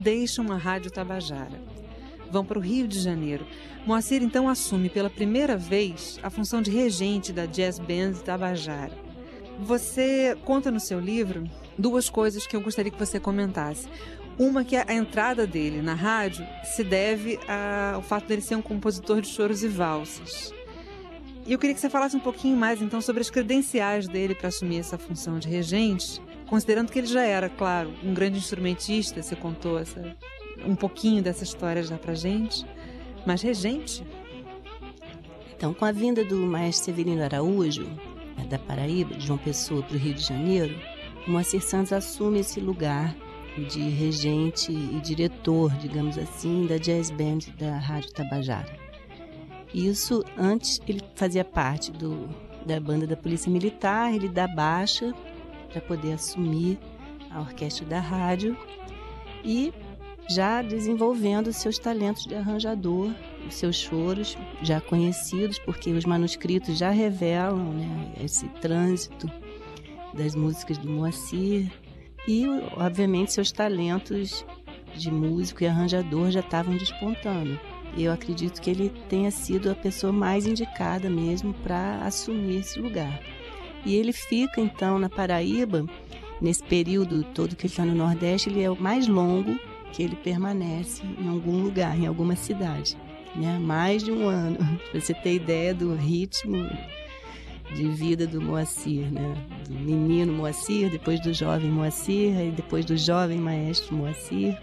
deixam a Rádio Tabajara. Vão para o Rio de Janeiro. Moacir, então, assume pela primeira vez a função de regente da Jazz Band Tabajara. Você conta no seu livro duas coisas que eu gostaria que você comentasse. Uma, que a entrada dele na rádio se deve ao fato dele ser um compositor de choros e valsas. E eu queria que você falasse um pouquinho mais, então, sobre as credenciais dele para assumir essa função de regente, considerando que ele já era, claro, um grande instrumentista. Você contou um pouquinho dessa história já pra gente, mas regente? Então, com a vinda do maestro Severino Araújo, da Paraíba, de João Pessoa, para o Rio de Janeiro, o Moacir Santos assume esse lugar de regente e diretor, digamos assim, da Jazz Band da Rádio Tabajara. Isso, antes, ele fazia parte da banda da Polícia Militar, ele dá baixa para poder assumir a orquestra da rádio e já desenvolvendo seus talentos de arranjador, os seus choros já conhecidos, porque os manuscritos já revelam, né, esse trânsito das músicas do Moacir e, obviamente, seus talentos de músico e arranjador já estavam despontando. Eu acredito que ele tenha sido a pessoa mais indicada mesmo para assumir esse lugar. E ele fica, então, na Paraíba, nesse período todo que ele está no Nordeste, ele é o mais longo que ele permanece em algum lugar, em alguma cidade, né? Mais de um ano, para você ter ideia do ritmo de vida do Moacir, né? Do menino Moacir, depois do jovem Moacir, e depois do jovem maestro Moacir.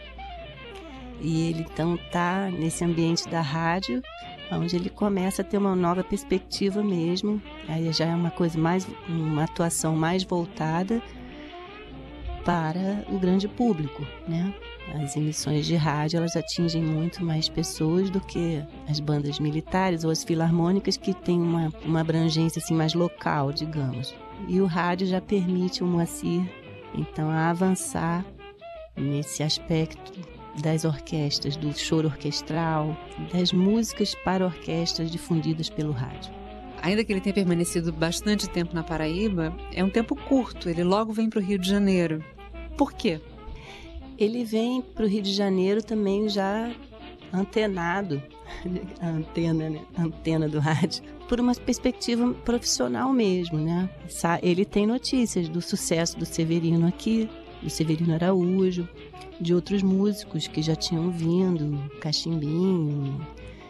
E ele, então, está nesse ambiente da rádio, onde ele começa a ter uma nova perspectiva mesmo. Aí já é uma atuação mais voltada para o grande público, né? As emissões de rádio, elas atingem muito mais pessoas do que as bandas militares ou as filarmônicas, que têm uma abrangência assim, mais local, digamos. E o rádio já permite o Moacir, então, a avançar nesse aspecto das orquestras, do choro orquestral, das músicas para orquestras difundidas pelo rádio. Ainda que ele tenha permanecido bastante tempo na Paraíba, é um tempo curto, ele logo vem para o Rio de Janeiro. Por quê? Ele vem para o Rio de Janeiro também já antenado, a antena do rádio, por uma perspectiva profissional mesmo, né? Ele tem notícias do sucesso do Severino aqui, do Severino Araújo, de outros músicos que já tinham vindo, Cachimbinho,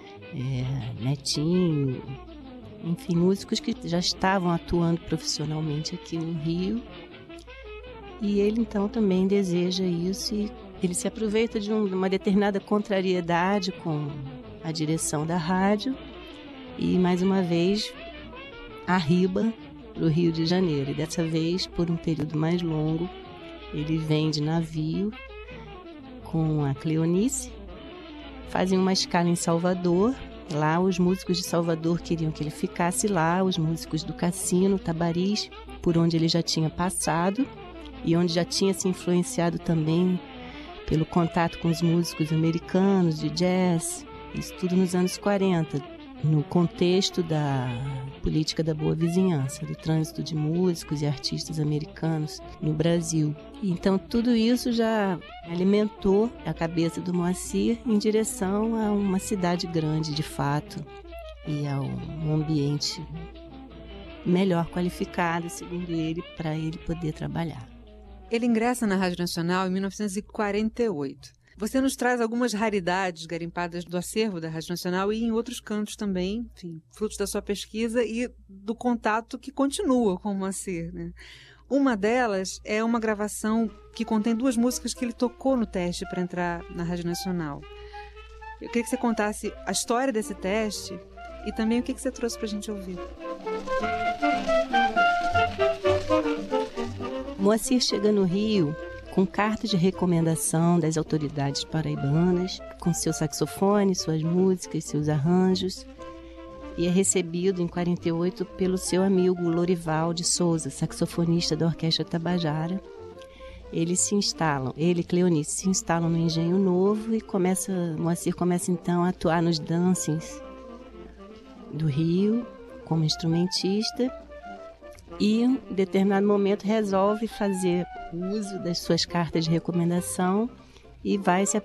Netinho, enfim, músicos que já estavam atuando profissionalmente aqui no Rio. E ele, então, também deseja isso e ele se aproveita de uma determinada contrariedade com a direção da rádio e, mais uma vez, arriba para o Rio de Janeiro. E dessa vez, por um período mais longo, ele vem de navio com a Cleonice, fazem uma escala em Salvador. Lá, os músicos de Salvador queriam que ele ficasse lá, os músicos do Cassino, Tabariz, por onde ele já tinha passado e onde já tinha se influenciado também pelo contato com os músicos americanos de jazz, isso tudo nos anos 40, no contexto da política da boa vizinhança, do trânsito de músicos e artistas americanos no Brasil. Então, tudo isso já alimentou a cabeça do Moacir em direção a uma cidade grande, de fato, e a um ambiente melhor qualificado, segundo ele, para ele poder trabalhar. Ele ingressa na Rádio Nacional em 1948. Você nos traz algumas raridades garimpadas do acervo da Rádio Nacional e em outros cantos também, enfim, frutos da sua pesquisa e do contato que continua com o Moacir, né? Uma delas é uma gravação que contém duas músicas que ele tocou no teste para entrar na Rádio Nacional. Eu queria que você contasse a história desse teste e também o que você trouxe para a gente ouvir. Moacir chega no Rio com carta de recomendação das autoridades paraibanas, com seu saxofone, suas músicas, seus arranjos, e é recebido em 48 pelo seu amigo Lorival de Souza, saxofonista da Orquestra Tabajara. Ele e Cleonice se instalam no Engenho Novo e Moacir começa então a atuar nos dancings do Rio como instrumentista. E, em determinado momento, resolve fazer uso das suas cartas de recomendação e vai se